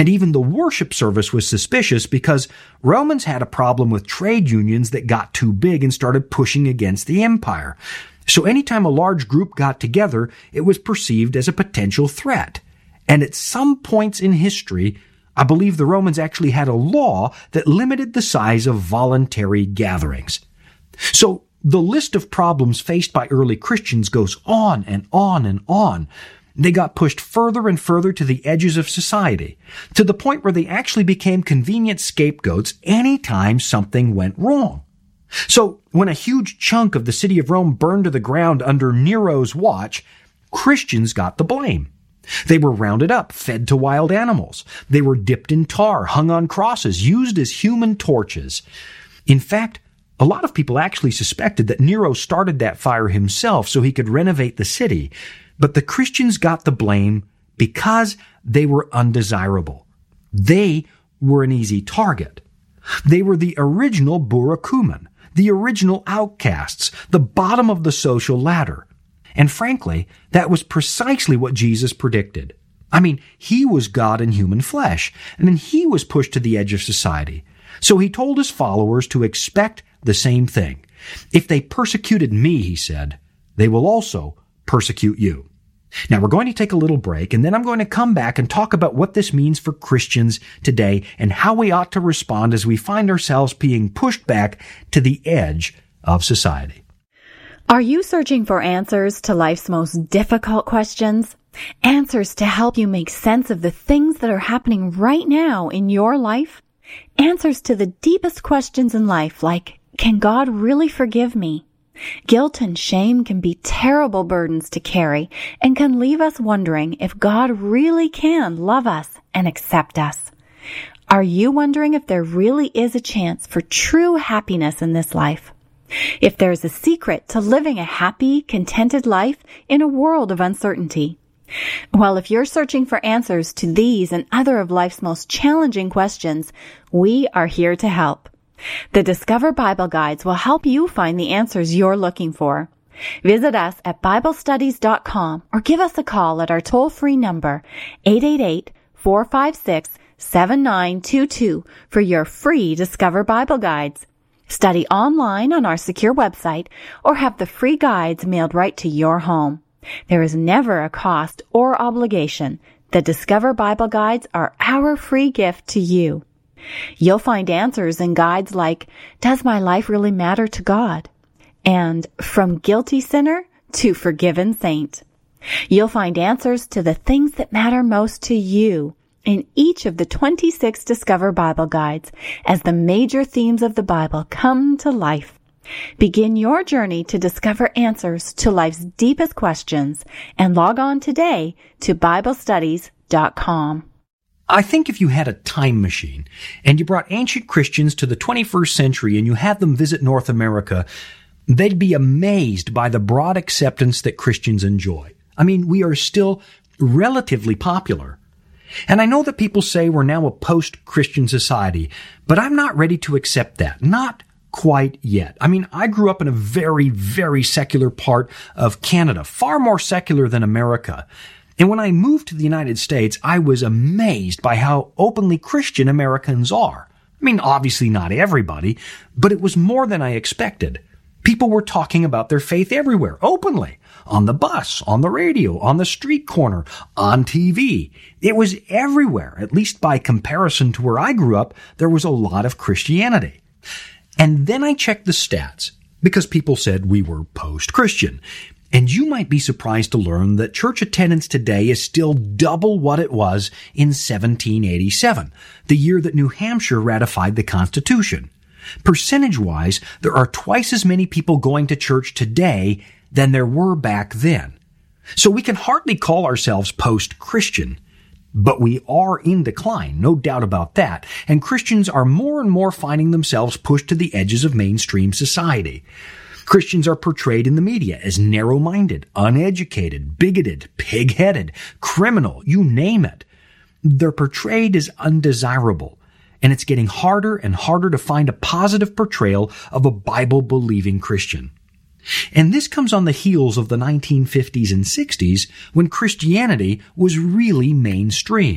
And even the worship service was suspicious because Romans had a problem with trade unions that got too big and started pushing against the empire. So anytime a large group got together, it was perceived as a potential threat. And at some points in history, I believe the Romans actually had a law that limited the size of voluntary gatherings. So the list of problems faced by early Christians goes on and on and on. They got pushed further and further to the edges of society, to the point where they actually became convenient scapegoats anytime something went wrong. So when a huge chunk of the city of Rome burned to the ground under Nero's watch, Christians got the blame. They were rounded up, fed to wild animals. They were dipped in tar, hung on crosses, used as human torches. In fact, a lot of people actually suspected that Nero started that fire himself so he could renovate the city. But the Christians got the blame because they were undesirable. They were an easy target. They were the original Burakumen, the original outcasts, the bottom of the social ladder. And frankly, that was precisely what Jesus predicted. I mean, he was God in human flesh, and then he was pushed to the edge of society. So he told his followers to expect the same thing. If they persecuted me, he said, they will also persecute you. Now we're going to take a little break, and then I'm going to come back and talk about what this means for Christians today and how we ought to respond as we find ourselves being pushed back to the edge of society. Are you searching for answers to life's most difficult questions? Answers to help you make sense of the things that are happening right now in your life? Answers to the deepest questions in life, like, can God really forgive me? Guilt and shame can be terrible burdens to carry and can leave us wondering if God really can love us and accept us. Are you wondering if there really is a chance for true happiness in this life? If there's a secret to living a happy, contented life in a world of uncertainty? Well, if you're searching for answers to these and other of life's most challenging questions, we are here to help. The Discover Bible Guides will help you find the answers you're looking for. Visit us at BibleStudies.com or give us a call at our toll-free number, 888-456-7922 for your free Discover Bible Guides. Study online on our secure website or have the free guides mailed right to your home. There is never a cost or obligation. The Discover Bible Guides are our free gift to you. You'll find answers in guides like, Does my life really matter to God? And From Guilty Sinner to Forgiven Saint. You'll find answers to the things that matter most to you in each of the 26 Discover Bible Guides as the major themes of the Bible come to life. Begin your journey to discover answers to life's deepest questions and log on today to BibleStudies.com. I think if you had a time machine and you brought ancient Christians to the 21st century and you had them visit North America, they'd be amazed by the broad acceptance that Christians enjoy. I mean, we are still relatively popular. And I know that people say we're now a post-Christian society, but I'm not ready to accept that. Not quite yet. I mean, I grew up in a very, very secular part of Canada, far more secular than America. And when I moved to the United States, I was amazed by how openly Christian Americans are. I mean, obviously not everybody, but it was more than I expected. People were talking about their faith everywhere, openly. On the bus, on the radio, on the street corner, on TV. It was everywhere. At least by comparison to where I grew up, there was a lot of Christianity. And then I checked the stats, because people said we were post-Christian. And you might be surprised to learn that church attendance today is still double what it was in 1787, the year that New Hampshire ratified the Constitution. Percentage-wise, there are twice as many people going to church today than there were back then. So we can hardly call ourselves post-Christian. But we are in decline, no doubt about that, and Christians are more and more finding themselves pushed to the edges of mainstream society. Christians are portrayed in the media as narrow-minded, uneducated, bigoted, pig-headed, criminal, you name it. They're portrayed as undesirable, and it's getting harder and harder to find a positive portrayal of a Bible-believing Christian. And this comes on the heels of the 1950s and 60s when Christianity was really mainstream.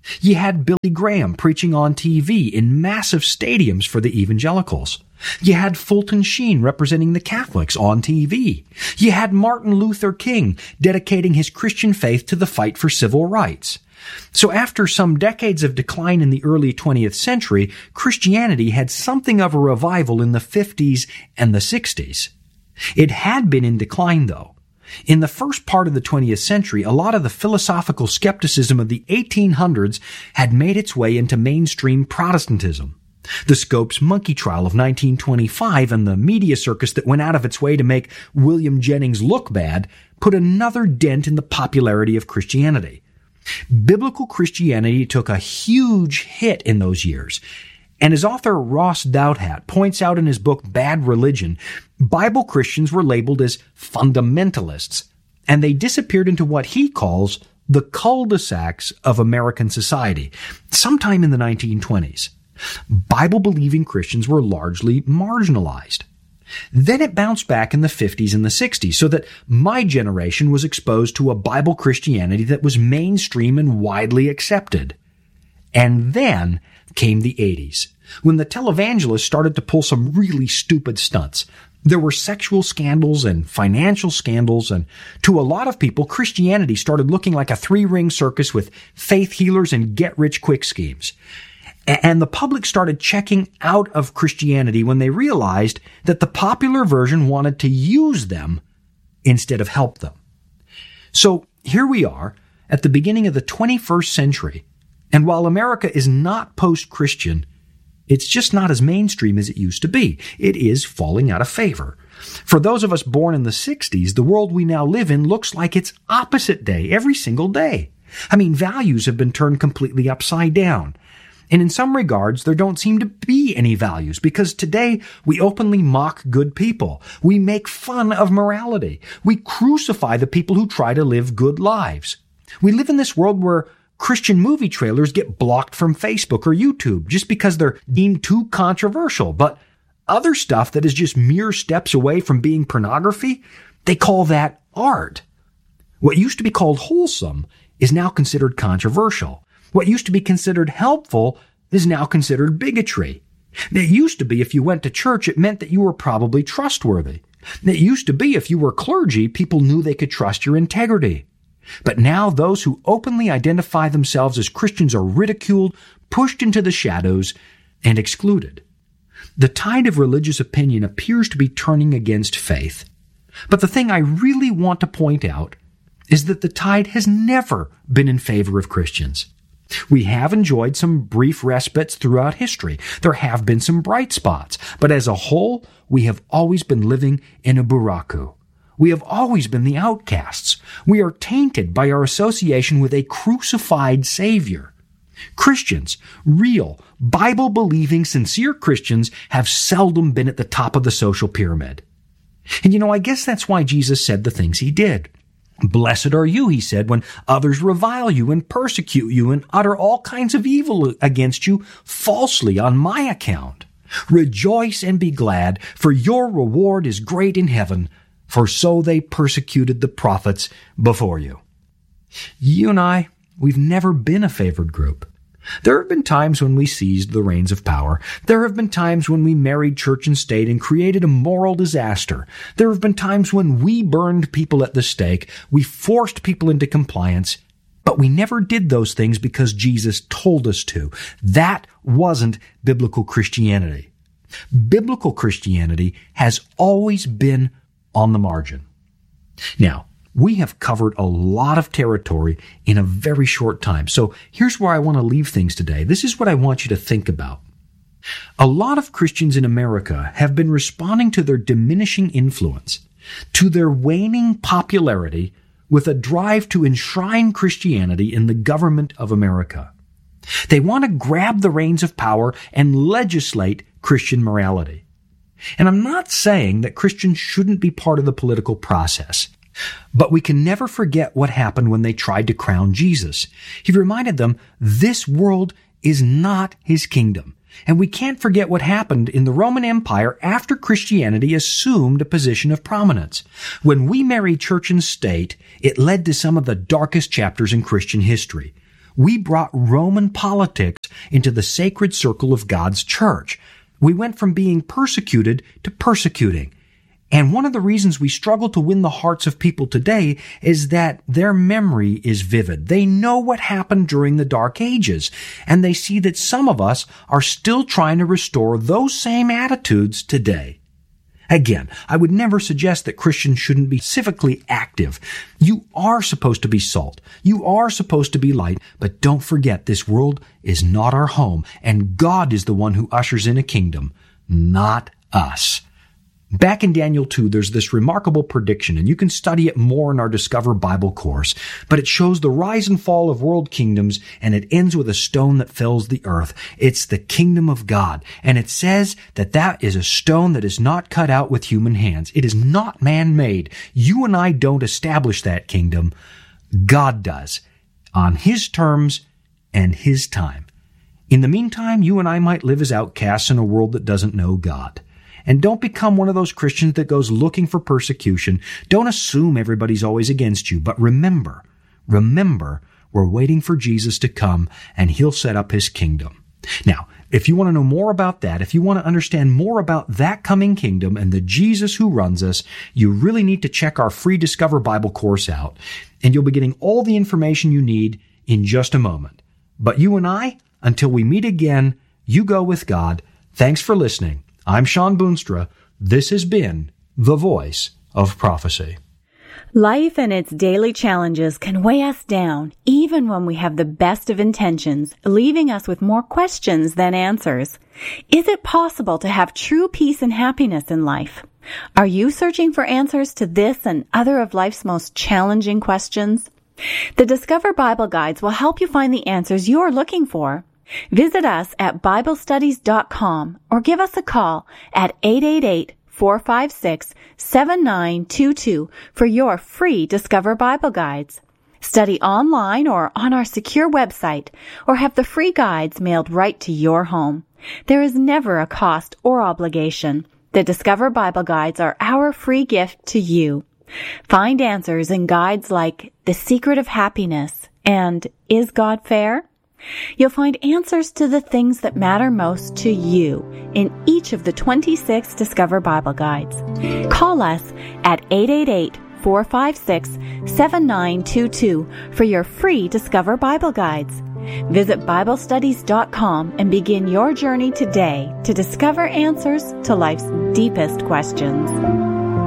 You had Billy Graham preaching on TV in massive stadiums for the evangelicals. You had Fulton Sheen representing the Catholics on TV. You had Martin Luther King dedicating his Christian faith to the fight for civil rights. So after some decades of decline in the early 20th century, Christianity had something of a revival in the 50s and the 60s. It had been in decline, though. In the first part of the 20th century, a lot of the philosophical skepticism of the 1800s had made its way into mainstream Protestantism. The Scopes monkey trial of 1925 and the media circus that went out of its way to make William Jennings look bad put another dent in the popularity of Christianity. Biblical Christianity took a huge hit in those years. And as author Ross Douthat points out in his book Bad Religion, Bible Christians were labeled as fundamentalists, and they disappeared into what he calls the cul-de-sacs of American society, sometime in the 1920s. Bible-believing Christians were largely marginalized. Then it bounced back in the 50s and the 60s, so that my generation was exposed to a Bible Christianity that was mainstream and widely accepted. And then came the 80s, when the televangelists started to pull some really stupid stunts. There were sexual scandals and financial scandals, and to a lot of people, Christianity started looking like a three-ring circus with faith healers and get-rich-quick schemes. And the public started checking out of Christianity when they realized that the popular version wanted to use them instead of help them. So here we are at the beginning of the 21st century, and while America is not post-Christian, it's just not as mainstream as it used to be. It is falling out of favor. For those of us born in the 60s, the world we now live in looks like it's opposite day every single day. I mean, values have been turned completely upside down. And in some regards, there don't seem to be any values, because today we openly mock good people. We make fun of morality. We crucify the people who try to live good lives. We live in this world where Christian movie trailers get blocked from Facebook or YouTube just because they're deemed too controversial. But other stuff that is just mere steps away from being pornography, they call that art. What used to be called wholesome is now considered controversial. What used to be considered helpful is now considered bigotry. It used to be if you went to church, it meant that you were probably trustworthy. It used to be if you were clergy, people knew they could trust your integrity. But now those who openly identify themselves as Christians are ridiculed, pushed into the shadows, and excluded. The tide of religious opinion appears to be turning against faith. But the thing I really want to point out is that the tide has never been in favor of Christians. We have enjoyed some brief respites throughout history. There have been some bright spots, but as a whole, we have always been living in a buraku. We have always been the outcasts. We are tainted by our association with a crucified Savior. Christians, real, Bible-believing, sincere Christians, have seldom been at the top of the social pyramid. And I guess that's why Jesus said the things he did. Blessed are you, he said, when others revile you and persecute you and utter all kinds of evil against you falsely on my account. Rejoice and be glad, for your reward is great in heaven, for so they persecuted the prophets before you. You and I, we've never been a favored group. There have been times when we seized the reins of power. There have been times when we married church and state and created a moral disaster. There have been times when we burned people at the stake. We forced people into compliance. But we never did those things because Jesus told us to. That wasn't biblical Christianity. Biblical Christianity has always been on the margin. Now, we have covered a lot of territory in a very short time. So here's where I want to leave things today. This is what I want you to think about. A lot of Christians in America have been responding to their diminishing influence, to their waning popularity, with a drive to enshrine Christianity in the government of America. They want to grab the reins of power and legislate Christian morality. And I'm not saying that Christians shouldn't be part of the political process. But we can never forget what happened when they tried to crown Jesus. He reminded them, this world is not his kingdom. And we can't forget what happened in the Roman Empire after Christianity assumed a position of prominence. When we married church and state, it led to some of the darkest chapters in Christian history. We brought Roman politics into the sacred circle of God's church. We went from being persecuted to persecuting. And one of the reasons we struggle to win the hearts of people today is that their memory is vivid. They know what happened during the Dark Ages, and they see that some of us are still trying to restore those same attitudes today. Again, I would never suggest that Christians shouldn't be civically active. You are supposed to be salt. You are supposed to be light, but don't forget this world is not our home, and God is the one who ushers in a kingdom, not us. Back in Daniel 2, there's this remarkable prediction, and you can study it more in our Discover Bible course, but it shows the rise and fall of world kingdoms, and it ends with a stone that fills the earth. It's the kingdom of God, and it says that that is a stone that is not cut out with human hands. It is not man-made. You and I don't establish that kingdom. God does, on His terms and His time. In the meantime, you and I might live as outcasts in a world that doesn't know God. And don't become one of those Christians that goes looking for persecution. Don't assume everybody's always against you. But remember, we're waiting for Jesus to come and He'll set up His kingdom. Now, if you want to know more about that, if you want to understand more about that coming kingdom and the Jesus who runs us, you really need to check our free Discover Bible course out. And you'll be getting all the information you need in just a moment. But you and I, until we meet again, you go with God. Thanks for listening. I'm Sean Boonstra. This has been The Voice of Prophecy. Life and its daily challenges can weigh us down, even when we have the best of intentions, leaving us with more questions than answers. Is it possible to have true peace and happiness in life? Are you searching for answers to this and other of life's most challenging questions? The Discover Bible Guides will help you find the answers you're looking for. Visit us at BibleStudies.com or give us a call at 888-456-7922 for your free Discover Bible Guides. Study online or on our secure website, or have the free guides mailed right to your home. There is never a cost or obligation. The Discover Bible Guides are our free gift to you. Find answers in guides like The Secret of Happiness and Is God Fair? You'll find answers to the things that matter most to you in each of the 26 Discover Bible Guides. Call us at 888-456-7922 for your free Discover Bible Guides. Visit BibleStudies.com and begin your journey today to discover answers to life's deepest questions.